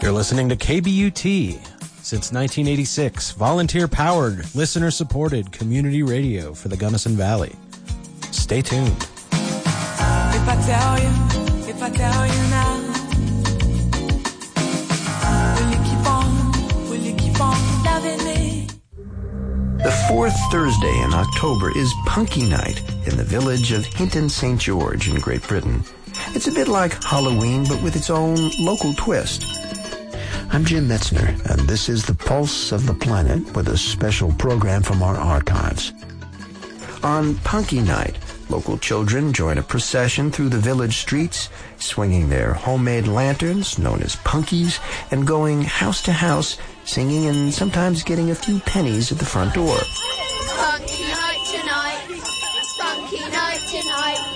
You're listening to KBUT. Since 1986, volunteer-powered, listener-supported community radio for the Gunnison Valley. Stay tuned. If I tell you now, will you keep on loving me? The fourth Thursday in October is Punky Night in the village of Hinton St. George in Great Britain. It's a bit like Halloween, but with its own local twist. I'm Jim Metzner, and this is the Pulse of the Planet with a special program from our archives. On Punky Night, local children join a procession through the village streets, swinging their homemade lanterns, known as punkies, and going house to house, singing and sometimes getting a few pennies at the front door. Punky night tonight, punky night tonight.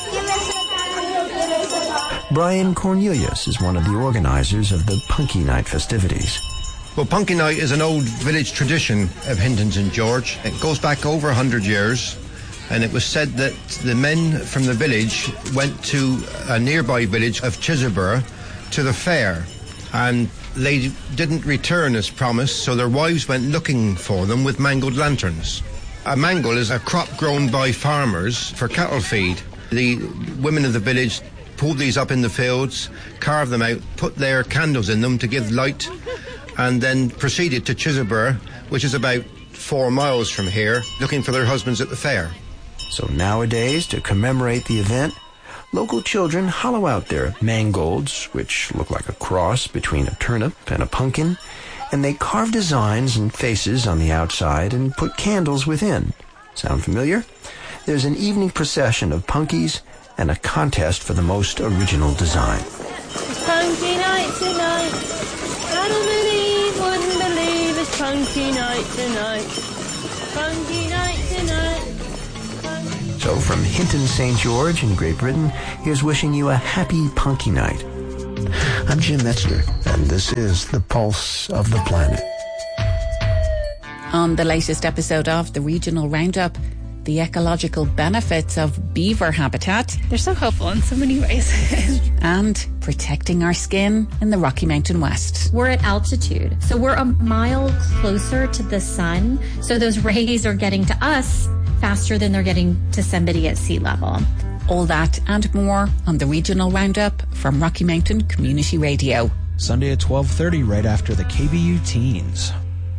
Brian Cornelius is one of the organizers of the Punky Night festivities. Well, Punky Night is an old village tradition of Hinton St. George. It goes back over 100 years, and it was said that the men from the village went to a nearby village of Chisleborough to the fair, and they didn't return as promised, so their wives went looking for them with mangled lanterns. A mangle is a crop grown by farmers for cattle feed. The women of the village pulled these up in the fields, carved them out, put their candles in them to give light, and then proceeded to Chisleborough, which is about 4 miles from here, looking for their husbands at the fair. So nowadays, to commemorate the event, local children hollow out their mangolds, which look like a cross between a turnip and a pumpkin, and they carve designs and faces on the outside and put candles within. Sound familiar? There's an evening procession of punkies and a contest for the most original design. It's punky night tonight. Wouldn't believe it's punky night tonight. Punky night tonight. So from Hinton St. George in Great Britain, here's wishing you a happy Punky Night. I'm Jim Metzner, and this is the Pulse of the Planet. On the latest episode of the Regional Roundup, the ecological benefits of beaver habitat. They're so helpful in so many ways. And protecting our skin in the Rocky Mountain West. We're at altitude, so we're a mile closer to the sun, so those rays are getting to us faster than they're getting to somebody at sea level. All that and more on the Regional Roundup from Rocky Mountain Community Radio. Sunday at 12:30, right after the KBU Teens.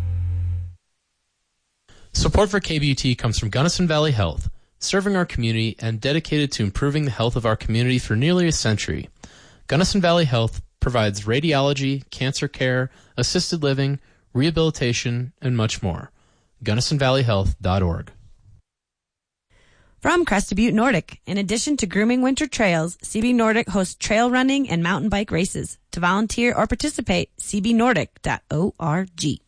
Support for KBUT comes from Gunnison Valley Health, serving our community and dedicated to improving the health of our community for nearly a century. Gunnison Valley Health provides radiology, cancer care, assisted living, rehabilitation, and much more. GunnisonValleyHealth.org. From Crested Butte Nordic, in addition to grooming winter trails, CB Nordic hosts trail running and mountain bike races. To volunteer or participate, cbnordic.org.